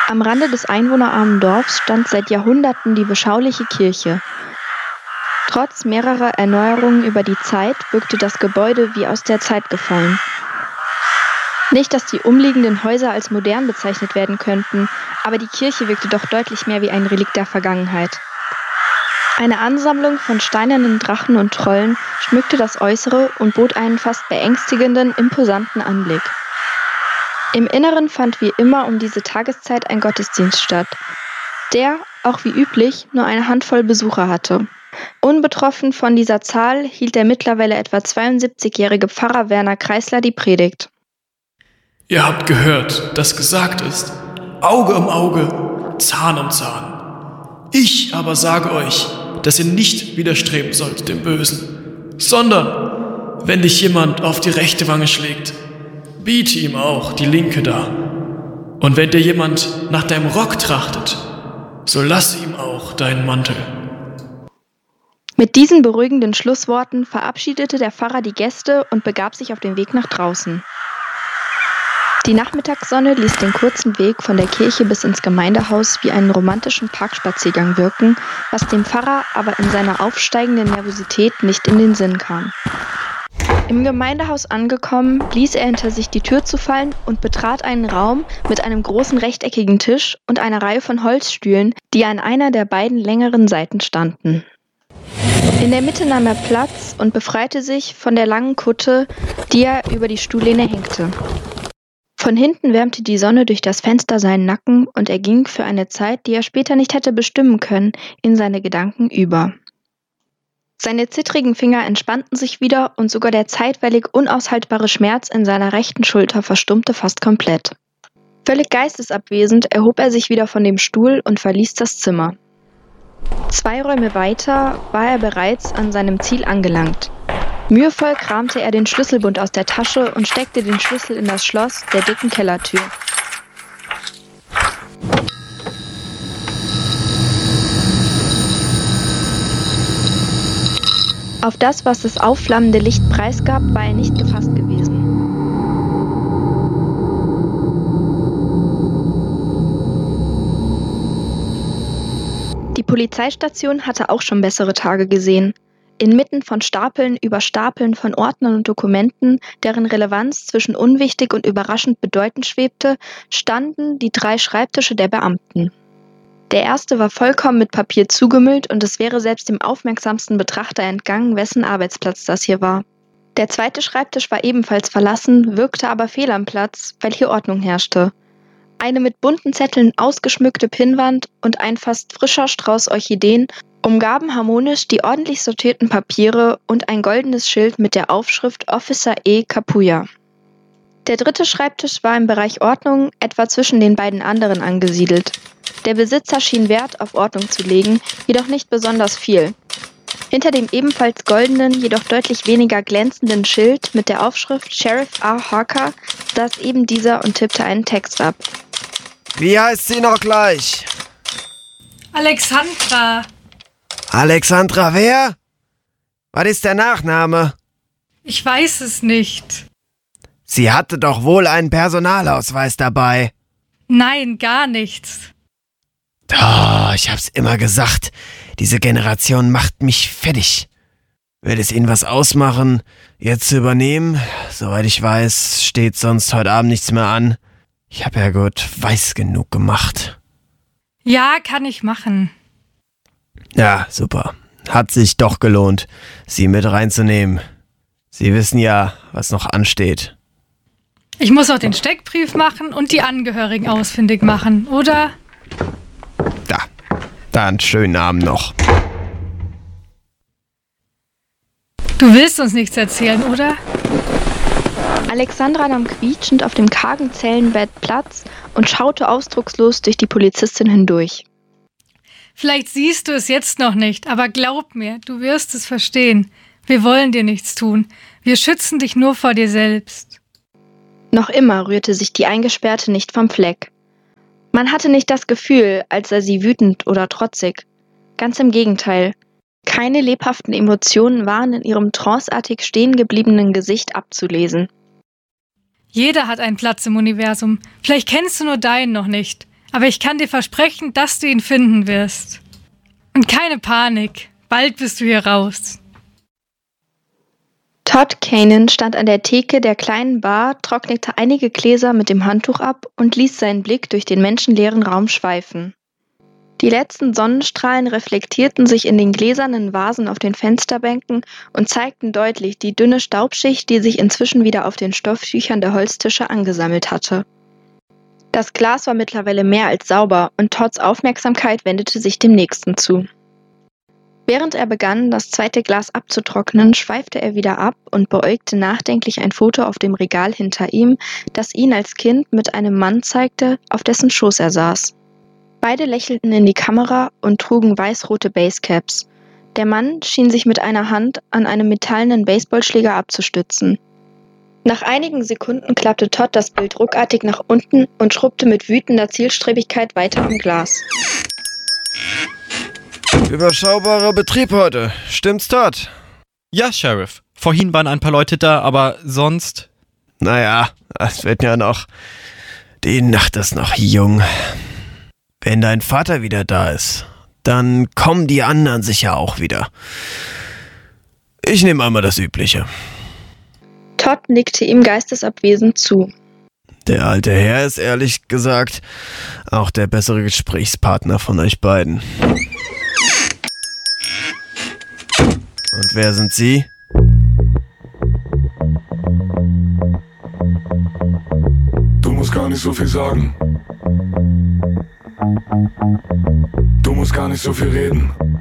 Am Rande des einwohnerarmen Dorfs stand seit Jahrhunderten die beschauliche Kirche. Trotz mehrerer Erneuerungen über die Zeit wirkte das Gebäude wie aus der Zeit gefallen. Nicht, dass die umliegenden Häuser als modern bezeichnet werden könnten, aber die Kirche wirkte doch deutlich mehr wie ein Relikt der Vergangenheit. Eine Ansammlung von steinernen Drachen und Trollen schmückte das Äußere und bot einen fast beängstigenden, imposanten Anblick. Im Inneren fand wie immer um diese Tageszeit ein Gottesdienst statt, der, auch wie üblich, nur eine Handvoll Besucher hatte. Unbetroffen von dieser Zahl hielt der mittlerweile etwa 72-jährige Pfarrer Werner Kreisler die Predigt. Ihr habt gehört, dass gesagt ist, Auge um Auge, Zahn um Zahn. Ich aber sage euch, dass ihr nicht widerstreben sollt dem Bösen, sondern, wenn dich jemand auf die rechte Wange schlägt, biete ihm auch die linke dar. Und wenn dir jemand nach deinem Rock trachtet, so lasse ihm auch deinen Mantel. Mit diesen beruhigenden Schlussworten verabschiedete der Pfarrer die Gäste und begab sich auf den Weg nach draußen. Die Nachmittagssonne ließ den kurzen Weg von der Kirche bis ins Gemeindehaus wie einen romantischen Parkspaziergang wirken, was dem Pfarrer aber in seiner aufsteigenden Nervosität nicht in den Sinn kam. Im Gemeindehaus angekommen, ließ er hinter sich die Tür zu fallen und betrat einen Raum mit einem großen rechteckigen Tisch und einer Reihe von Holzstühlen, die an einer der beiden längeren Seiten standen. In der Mitte nahm er Platz und befreite sich von der langen Kutte, die er über die Stuhllehne hängte. Von hinten wärmte die Sonne durch das Fenster seinen Nacken und er ging für eine Zeit, die er später nicht hätte bestimmen können, in seine Gedanken über. Seine zittrigen Finger entspannten sich wieder und sogar der zeitweilig unaushaltbare Schmerz in seiner rechten Schulter verstummte fast komplett. Völlig geistesabwesend erhob er sich wieder von dem Stuhl und verließ das Zimmer. 2 Räume weiter war er bereits an seinem Ziel angelangt. Mühevoll kramte er den Schlüsselbund aus der Tasche und steckte den Schlüssel in das Schloss der dicken Kellertür. Auf das, was das aufflammende Licht preisgab, war er nicht gefasst gewesen. Die Polizeistation hatte auch schon bessere Tage gesehen. Inmitten von Stapeln über Stapeln von Ordnern und Dokumenten, deren Relevanz zwischen unwichtig und überraschend bedeutend schwebte, standen die 3 Schreibtische der Beamten. Der erste war vollkommen mit Papier zugemüllt und es wäre selbst dem aufmerksamsten Betrachter entgangen, wessen Arbeitsplatz das hier war. Der zweite Schreibtisch war ebenfalls verlassen, wirkte aber fehl am Platz, weil hier Ordnung herrschte. Eine mit bunten Zetteln ausgeschmückte Pinnwand und ein fast frischer Strauß Orchideen umgaben harmonisch die ordentlich sortierten Papiere und ein goldenes Schild mit der Aufschrift Officer E. Kapuya. Der dritte Schreibtisch war im Bereich Ordnung etwa zwischen den beiden anderen angesiedelt. Der Besitzer schien Wert auf Ordnung zu legen, jedoch nicht besonders viel. Hinter dem ebenfalls goldenen, jedoch deutlich weniger glänzenden Schild mit der Aufschrift Sheriff R. Harker saß eben dieser und tippte einen Text ab. Wie heißt sie noch gleich? Alexandra. Alexandra wer? Was ist der Nachname? Ich weiß es nicht. Sie hatte doch wohl einen Personalausweis dabei. Nein, gar nichts. Oh, ich hab's immer gesagt. Diese Generation macht mich fertig. Wird es Ihnen was ausmachen, jetzt zu übernehmen? Soweit ich weiß, steht sonst heute Abend nichts mehr an. Ich hab ja gut weiß genug gemacht. Ja, kann ich machen. Ja, super. Hat sich doch gelohnt, Sie mit reinzunehmen. Sie wissen ja, was noch ansteht. Ich muss auch den Steckbrief machen und die Angehörigen ausfindig machen, oder? Dann schönen Abend noch. Du willst uns nichts erzählen, oder? Alexandra nahm quietschend auf dem kargen Zellenbett Platz und schaute ausdruckslos durch die Polizistin hindurch. Vielleicht siehst du es jetzt noch nicht, aber glaub mir, du wirst es verstehen. Wir wollen dir nichts tun. Wir schützen dich nur vor dir selbst. Noch immer rührte sich die Eingesperrte nicht vom Fleck. Man hatte nicht das Gefühl, als sei sie wütend oder trotzig. Ganz im Gegenteil. Keine lebhaften Emotionen waren in ihrem tranceartig stehen gebliebenen Gesicht abzulesen. Jeder hat einen Platz im Universum. Vielleicht kennst du nur deinen noch nicht. aber ich kann dir versprechen, dass du ihn finden wirst. Und keine Panik, bald bist du hier raus. Todd Cannon stand an der Theke der kleinen Bar, trocknete einige Gläser mit dem Handtuch ab und ließ seinen Blick durch den menschenleeren Raum schweifen. Die letzten Sonnenstrahlen reflektierten sich in den gläsernen Vasen auf den Fensterbänken und zeigten deutlich die dünne Staubschicht, die sich inzwischen wieder auf den Stofftüchern der Holztische angesammelt hatte. Das Glas war mittlerweile mehr als sauber und Todds Aufmerksamkeit wendete sich dem nächsten zu. Während er begann, das zweite Glas abzutrocknen, schweifte er wieder ab und beäugte nachdenklich ein Foto auf dem Regal hinter ihm, das ihn als Kind mit einem Mann zeigte, auf dessen Schoß er saß. Beide lächelten in die Kamera und trugen weiß-rote Basecaps. Der Mann schien sich mit einer Hand an einem metallenen Baseballschläger abzustützen. Nach einigen Sekunden klappte Todd das Bild ruckartig nach unten und schrubbte mit wütender Zielstrebigkeit weiter am Glas. Überschaubarer Betrieb heute. Stimmt's, Todd? Ja, Sheriff. Vorhin waren ein paar Leute da, aber sonst... Naja, es wird ja noch... Die Nacht ist noch jung. Wenn dein Vater wieder da ist, dann kommen die anderen sicher auch wieder. Ich nehme einmal das Übliche. Todd nickte ihm geistesabwesend zu. Der alte Herr ist ehrlich gesagt auch der bessere Gesprächspartner von euch beiden. Und wer sind Sie? Du musst gar nicht so viel sagen. Du musst gar nicht so viel reden.